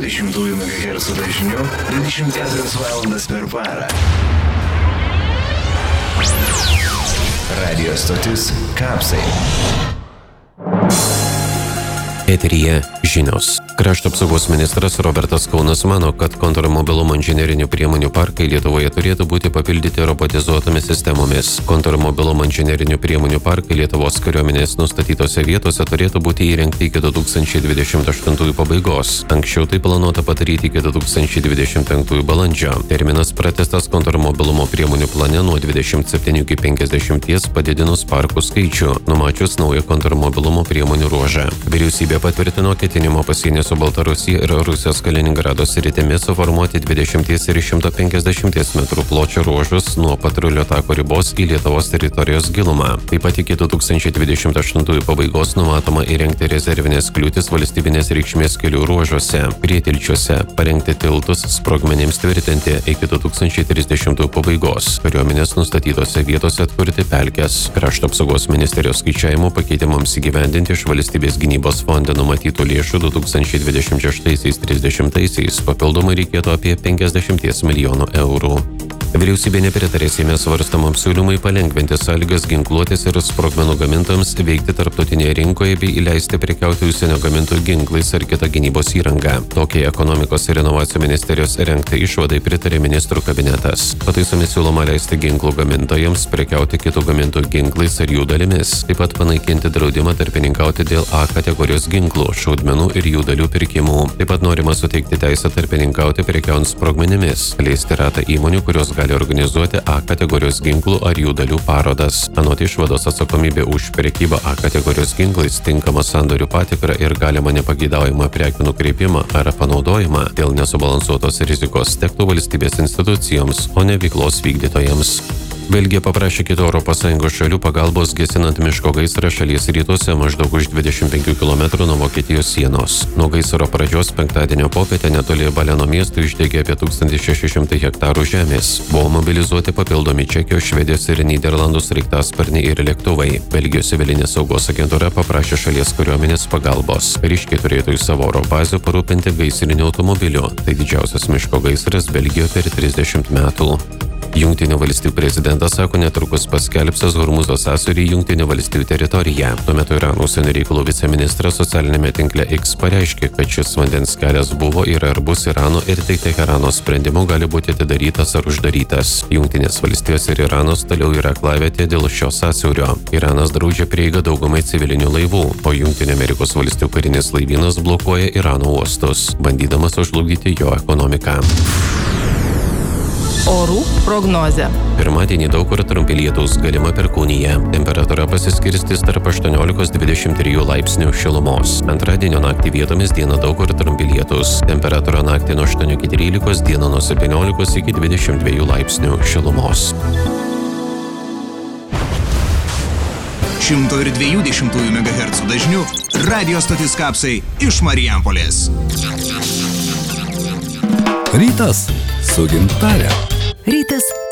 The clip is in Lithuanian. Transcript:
120 MHz dažniu 24 valandas per parą. Radio stotis Kapsai. Eteryje žinios. Krašto apsaugos ministras Robertas Kaunas mano, kad kontrmobilumo inžinerinių priemonių parkai Lietuvoje turėtų būti papildyti robotizuotomis sistemomis. Kontrmobilumo inžinerinių priemonių parkai Lietuvos kariuomenės nustatytose vietose turėtų būti įrengti iki 2028 pabaigos. Anksčiau tai planuota padaryti iki 2025 balandžio. Terminas pratęstas kontrmobilumo priemonių plane nuo 27 iki 50 padidinus parkų skaičių, numačius naują kontrmobilumo priemonių ruožą. Vyriausybė patvirtino ketinimo pasienį su Baltarusija ir Rusijos Kaliningrado sritimi suformuoti 20 ir 150 metrų pločio ruožus nuo patrulių tako ribos į Lietuvos teritorijos gilumą. Taip pat iki 2028 pabaigos numatoma įrengti rezervinės kliūtis valstybinės reikšmės kelių ruožuose, prietilčiuose, parengti tiltus sprogmenims tvirtinti iki 2030 pabaigos. Kariuomenės nustatytose vietose atkurti pelkes. Krašto apsaugos ministerijos skaičiavimų pakeitimams įgyvendinti iš valstybės gynybos fonde numatytų lėšų 2026-30 papildomai reikėtų apie 50 milijonų eurų. Vyriausybė nepritarė Seime svarstamam siūlymui palengvinti sąlygas ginkluotės ir sprogmenų gamintojams veikti tarptautinėje rinkoje bei įleisti prekiauti užsienio gamintojų ginklais ar kitą gynybos įrangą. Tokiai ekonomikos ir inovacijų ministerijos rengtai išvadai pritarė ministrų kabinetas. Pataisomis siūloma leisti ginklų gamintojams prekiauti kitų gamintojų ginklais ar jų dalimis. Taip pat panaikinti draudimą tarpininkauti dėl A kategorijos ginklų, šaudmenų ir jų dalių pirkimų. Taip pat norima suteikti teisę tarpininkauti prekiaujant sprogmenimis, plėsti ratą įmonių, kurios gali organizuoti A kategorijos ginklų ar jų dalių parodas. Anot išvados atsakomybė už prekybą A kategorijos ginklais, tinkamą sandorių patikrą ir galimą nepageidaujamą prekių nukreipimą ar panaudojimą dėl nesubalansuotos rizikos tektų valstybės institucijoms, o ne veiklos vykdytojams. Belgija paprašė kitų ES šalių pagalbos gesinant miško gaisrą šalies rytuose maždaug už 25 km nuo Vokietijos sienos. Nuo gaisro pradžios penktadienio popietę netoli Baleno miesto išdegė apie 1600 hektarų žemės. Buvo mobilizuoti papildomi Čekijos, Švedijos ir Nyderlandų sraigtasparniai ir lėktuvai. Belgijos civilinės saugos agentūra paprašė šalies kariuomenės pagalbos. Kariškiai turėtų į savo oro bazių parūpinti gaisrinių automobilių. Tai didžiausias miško gaisras Belgijoje per 30 metų. Jungtinių valstijų prezidentas sako, netrukus paskelbsiąs Hormuzo sąsiaurį Jungtinių valstijų teritoriją. Tuo metu Irano užsienio reikalų viceministras socialinėme tinkle X pareiškė, kad šis vandens kelias buvo ir ar bus Irano ir tai Teherano sprendimu gali būti atidarytas ar uždarytas. Jungtinės valstijos ir Iranas toliau yra aklavietė dėl šio sąsiaurio. Iranas draudžia prieigą daugumai civilinių laivų, o Jungtinių Amerikos valstijų karinis laivynas blokuoja Irano uostus, bandydamas sužlugdyti jo ekonomiką. Orų prognozė. Pirmadienį daug kur trumpi lietūs, galima perkūnija. Temperatūra pasiskirstys tarp 18-23 laipsnių šilumos. Antradienio naktį vietomis dieną daug kur trumpi lietūs. Temperatūra naktį nuo 8 iki 13, dieną nuo 17 iki 22 laipsnių šilumos. 120 MHz dažniu radio stotis Kapsai iš Marijampolės. Rytas su Gintare. Rytas